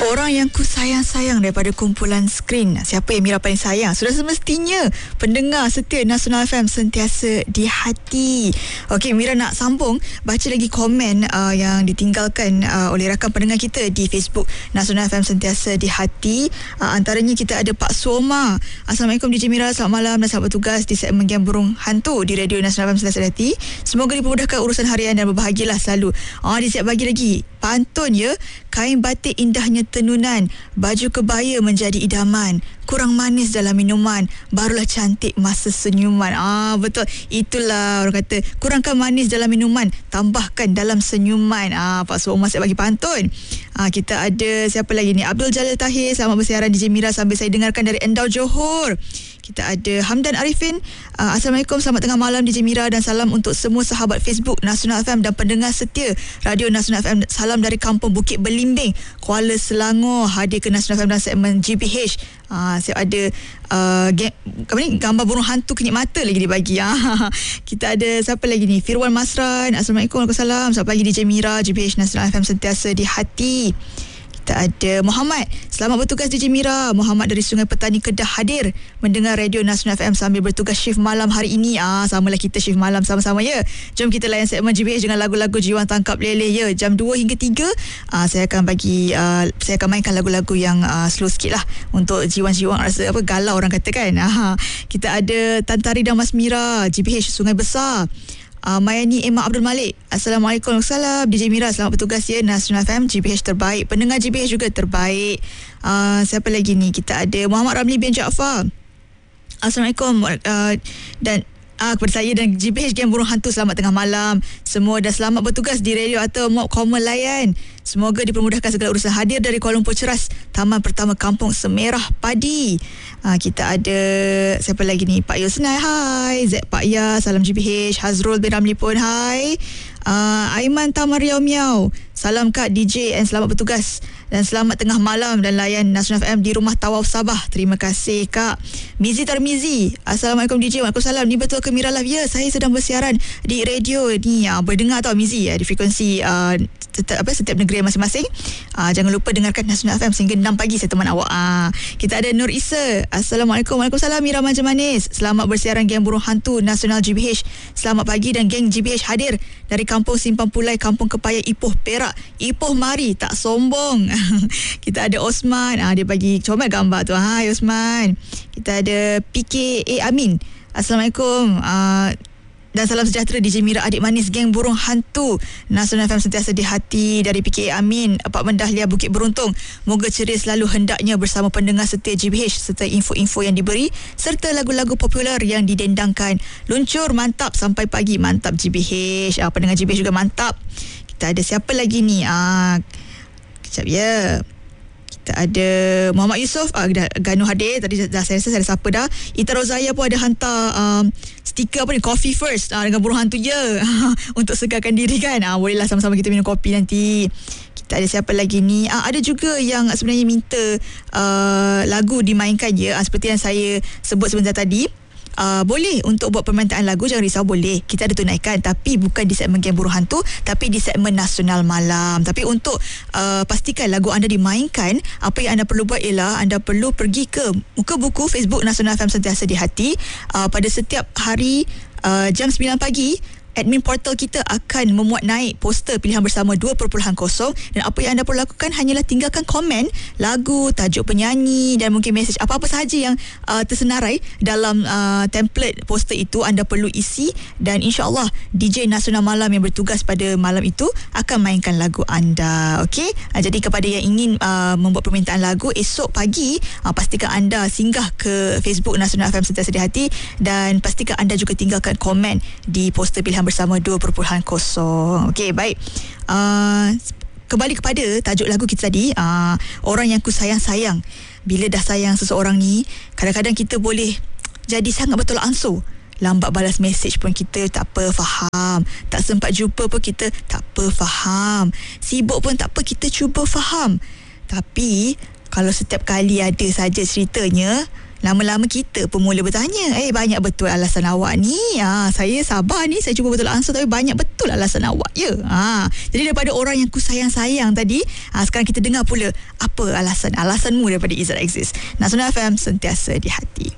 Orang yang ku sayang-sayang daripada kumpulan skrin. Siapa yang Mira paling sayang? Sudah semestinya pendengar setia Nasional FM sentiasa di hati. Okey, Mira nak sambung baca lagi komen yang ditinggalkan oleh rakan pendengar kita di Facebook Nasional FM sentiasa di hati. Antaranya kita ada Pak Soma. Assalamualaikum DJ Mira, selamat malam dan selamat bertugas di segmen Game Burung Hantu di Radio Nasional FM sentiasa di hati. Semoga dipermudahkan urusan harian dan berbahagialah selalu. Dia siap bagi lagi pantun ya. Kain batik indahnya tenunan, baju kebaya menjadi idaman, kurang manis dalam minuman, barulah cantik masa senyuman. Betul, itulah orang kata, kurangkan manis dalam minuman, tambahkan dalam senyuman. Pak Suoma siap bagi pantun. Kita ada siapa lagi ni, Abdul Jalil Tahir. Selamat bersiaran DJ Mira sambil saya dengarkan dari Endau Johor. Kita ada Hamdan Arifin. Assalamualaikum, selamat tengah malam DJ Mira dan salam untuk semua sahabat Facebook Nasional FM dan pendengar setia Radio Nasional FM. Salam dari Kampung Bukit Belimbing, Kuala Selangor. Hadir ke Nasional FM dan segmen GBH. Siap ada gambar burung hantu kenyit mata lagi dibagi. Kita ada siapa lagi ni, Firwan Masran. Assalamualaikum, waalaikumsalam. Selamat pagi DJ Mira, GBH Nasional FM sentiasa di hati. Kita ada Muhammad. Selamat bertugas DJ Mira. Muhammad dari Sungai Petani Kedah hadir mendengar Radio Nasional FM sambil bertugas shift malam hari ini. Samalah kita shift malam sama-sama ya. Jom kita layan segmen GBH dengan lagu-lagu jiwa tangkap leleh ya. Jam 2 hingga 3 saya akan mainkan lagu-lagu yang slow sikit lah untuk jiwa-jiwa rasa galau orang kata kan. Kita ada Tantari dan Mas Mira, GBH Sungai Besar. Mayani Emma Abdul Malik. Assalamualaikum, waalaikumsalam. DJ Mira, selamat bertugas ya. Nasional FM GBH terbaik, pendengar GBH juga terbaik. Siapa lagi ni? Kita ada Muhammad Ramli bin Jaafar. Assalamualaikum. Dan kepada saya dan GBH Game Burung Hantu, selamat tengah malam. Semua dah selamat bertugas di radio atau mob common layan. Semoga dipermudahkan segala urusan. Hadir dari Kuala Lumpur Ceras, Taman Pertama Kampung Semerah Padi. Kita ada siapa lagi ni, Pak Yosnai. Hai Z Pak Ya, salam GBH. Hazrul bin Ramli pun hai. Aiman Tamar Riau Miau, salam Kak DJ and selamat bertugas dan selamat tengah malam dan layan Nasional FM di rumah Tawaf Sabah. Terima kasih Kak. Mizi Tarmizi, Assalamualaikum DJ. Waalaikumsalam. Ni betul ke Mira Live? Ya, saya sedang bersiaran di radio ni. Berdengar tau Mizi di frekuensi setiap negeri masing-masing. Jangan lupa dengarkan Nasional FM sehingga 6 pagi saya teman awak. Kita ada Nur Isa. Assalamualaikum. Waalaikumsalam Mira Manja Manis. Selamat bersiaran Geng Burung Hantu Nasional GBH. Selamat pagi dan geng GBH hadir dari Kampung Simpang Pulai, Kampung Kepaya, Ipoh, Perak. Ipoh mari, tak sombong. Kita ada Osman. Dia bagi comel gambar tu. Hai Osman. Kita ada PKA Amin. Assalamualaikum. Dan salam sejahtera DJ Mira, adik manis Geng Burung Hantu Nasional FM sentiasa di hati. Dari PKA Amin, Apartmen Dahlia, Bukit Beruntung. Moga ceria selalu hendaknya bersama pendengar setia GBH serta info-info yang diberi serta lagu-lagu popular yang didendangkan. Luncur mantap sampai pagi. Mantap GBH. Pendengar GBH juga mantap. Kita ada siapa lagi ni? Kejap ya. Kita ada Muhammad Yusof. Ganu hadir. Tadi dah saya rasa saya ada siapa dah. Ita Rozaya pun ada hantar stiker apa ni, coffee first dengan burung hantu je. Untuk segarkan diri kan. Bolehlah sama-sama kita minum kopi nanti. Kita ada siapa lagi ni? Ada juga yang sebenarnya minta lagu dimainkan je. Seperti yang saya sebut sebentar tadi. Boleh untuk buat permintaan lagu, jangan risau, boleh. Kita ada tunaikan, tapi bukan di segmen Game Burung Hantu, tapi di segmen Nasional Malam. Tapi untuk pastikan lagu anda dimainkan, apa yang anda perlu buat ialah anda perlu pergi ke muka buku Facebook Nasional FM sentiasa di hati. Pada setiap hari jam 9 pagi, admin portal kita akan memuat naik poster pilihan bersama 2.0 dan apa yang anda perlu lakukan hanyalah tinggalkan komen, lagu, tajuk penyanyi dan mungkin mesej apa-apa sahaja yang tersenarai dalam template poster itu anda perlu isi dan insya-Allah DJ Nasional Malam yang bertugas pada malam itu akan mainkan lagu anda. Okey, jadi kepada yang ingin membuat permintaan lagu esok pagi, pastikan anda singgah ke Facebook Nasional FM sentiasa di hati dan pastikan anda juga tinggalkan komen di poster pilihan bersama 2.0. Okey, baik. Kembali kepada tajuk lagu kita tadi, orang yang ku sayang-sayang. Bila dah sayang seseorang ni, kadang-kadang kita boleh jadi sangat betul ansur. Lambat balas mesej pun kita tak apa, faham. Tak sempat jumpa pun kita tak apa, faham. Sibuk pun tak apa, kita cuba faham. Tapi kalau setiap kali ada saja ceritanya, lama-lama kita pun mula bertanya, banyak betul alasan awak ni. Saya sabar ni, saya cuba betul answer tapi banyak betul alasan awak. Ya. Jadi daripada orang yang ku sayang-sayang tadi, sekarang kita dengar pula apa alasanmu daripada Izzat Aziz. Nasional FM, sentiasa di hati.